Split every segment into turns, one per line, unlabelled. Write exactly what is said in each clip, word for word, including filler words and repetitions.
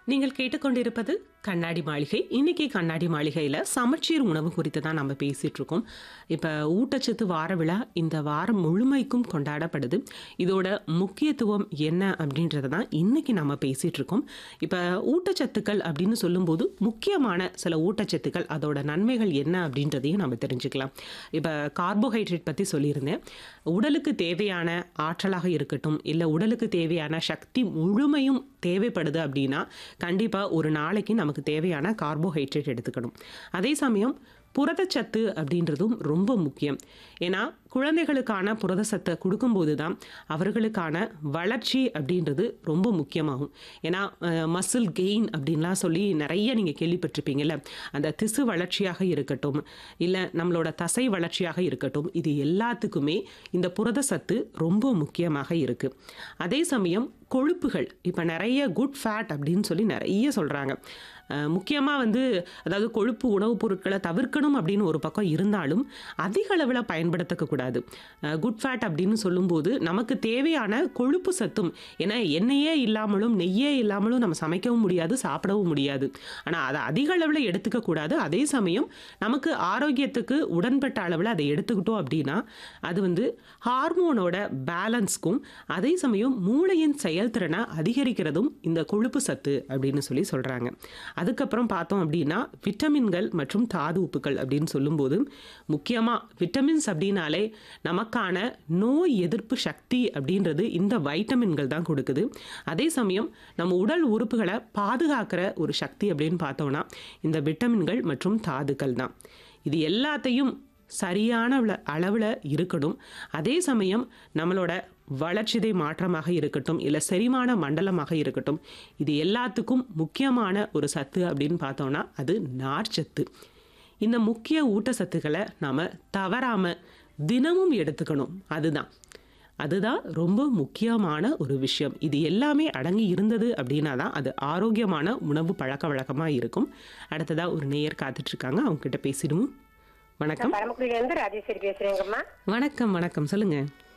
நீங்கள் கேட்டுக்கொண்டிருப்பது கண்ணாடி மாளிகை. இன்னைக்கு கண்ணாடி மாளிகையில் சமச்சீர் உணவு குறித்து தான் நம்ம பேசிட்டு இருக்கோம். இப்போ ஊட்டச்சத்து வார விழா இந்த வாரம் முழுமைக்கும் கொண்டாடப்படுது. இதோட முக்கியத்துவம் என்ன அப்படின்றத தான் இன்னைக்கு நம்ம பேசிட்டு இருக்கோம். இப்போ ஊட்டச்சத்துக்கள் அப்படின்னு சொல்லும்போது முக்கியமான சில ஊட்டச்சத்துக்கள் அதோட நன்மைகள் என்ன அப்படின்றதையும் நம்ம தெரிஞ்சுக்கலாம். இப்போ கார்போஹைட்ரேட் பற்றி சொல்லியிருந்தேன். உடலுக்கு தேவையான ஆற்றலாக இருக்கட்டும், இல்லை உடலுக்கு தேவையான சக்தி முழுமையும் தேவைப்படுது அப்படின்னா கண்டிப்பாக ஒரு நாளைக்கு நமக்கு தேவையான கார்போஹைட்ரேட் எடுத்துக்கணும். அதே சமயம் புரதச்சத்து அப்படின்றதும் ரொம்ப முக்கியம். ஏன்னா குழந்தைகளுக்கான புரதச்சத்தை கொடுக்கும்போது தான் அவர்களுக்கான வளர்ச்சி அப்படின்றது ரொம்ப முக்கியமாகும். ஏன்னா மசில் கெயின் அப்படின்லாம் சொல்லி நிறைய நீங்கள் கேள்விப்பட்டிருப்பீங்கல்ல. அந்த திசு வளர்ச்சியாக இருக்கட்டும், இல்லை நம்மளோட தசை வளர்ச்சியாக இருக்கட்டும், இது எல்லாத்துக்குமே இந்த புரதச்சத்து ரொம்ப முக்கியமாக இருக்குது. அதே சமயம் கொழுப்புகள், இப்போ நிறைய குட் ஃபேட் அப்படின்னு சொல்லி நிறைய சொல்கிறாங்க. முக்கியமாக வந்து அதாவது கொழுப்பு உணவுப் பொருட்களை தவிர்க்கணும் அப்படின்னு ஒரு பக்கம் இருந்தாலும் அதிக அளவில் பயன்படுத்தக்கூடாது. குட் ஃபேட் அப்படின்னு சொல்லும்போது நமக்கு தேவையான கொழுப்பு சத்தும், ஏன்னா எண்ணெயே இல்லாமலும் நெய்யே இல்லாமலும் நம்ம சமைக்கவும் முடியாது, சாப்பிடவும் முடியாது. ஆனால் அதை அதிக அளவில் எடுத்துக்கக்கூடாது. அதே சமயம் நமக்கு ஆரோக்கியத்துக்கு உடன்பட்ட அளவில் அதை எடுத்துக்கிட்டோம் அப்படின்னா அது வந்து ஹார்மோனோட பேலன்ஸ்க்கும் அதே சமயம் மூளையின் செயல்திறனை அதிகரிக்கிறதும் இந்த கொழுப்பு சத்து அப்படின்னு சொல்லி சொல்கிறாங்க. அதுக்கப்புறம் பார்த்தோம் அப்படின்னா விட்டமின்கள் மற்றும் தாது உப்புக்கள் அப்படின்னு சொல்லும்போது முக்கியமாக விட்டமின்ஸ் அப்படின்னாலே நமக்கான நோய் எதிர்ப்பு சக்தி அப்படின்றது இந்த வைட்டமின்கள் தான் கொடுக்குது. அதே சமயம் நம்ம உடல் உறுப்புகளை பாதுகாக்கிற ஒரு சக்தி அப்படின்னு பார்த்தோம்னா இந்த விட்டமின்கள் மற்றும் தாதுக்கள் தான். இது எல்லாத்தையும் சரியான அளவில் இருக்கணும். அதே சமயம் நம்மளோட வளர்ச்சிதை மாற்றமாக இருக்கட்டும், இல்லை செரிமான மண்டலமாக இருக்கட்டும், இது எல்லாத்துக்கும் முக்கியமான ஒரு சத்து அப்படின்னு பார்த்தோம்னா அது நார்ச்சத்து. இந்த முக்கிய ஊட்டச்சத்துக்களை நாம் தவறாமல் தினமும் எடுத்துக்கணும். அதுதான் அதுதான் ரொம்ப முக்கியமான ஒரு விஷயம். இது எல்லாமே அடங்கி இருந்தது அப்படின்னா தான் அது ஆரோக்கியமான உணவு பழக்க வழக்கமாக இருக்கும். அடுத்ததாக ஒரு நேயர் காத்துட்ருக்காங்க, அவங்க கிட்ட பேசிடுவோம். வணக்கம்.
பரமக்குடியிலிருந்து ராஜேஸ்வரி பேசுறேங்கம்மா.
வணக்கம் வணக்கம் சொல்லுங்க.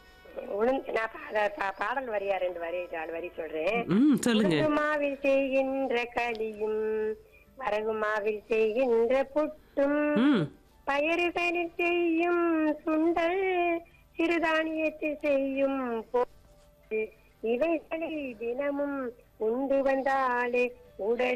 நான் பாடல் வரியா ரெண்டு வரி நாலு வரி சொல்றேன்.
ம் சொல்லுங்க.
மாவில் செய்கின்ற களியும் வரகு மாவில் செய்கின்ற புட்டும் பயறுகளில் செய்யும் சுண்டல் சிறுதானியத்தில் செய்யும் இவைகளில் தினமும் உண்டு வந்தாலே உடல்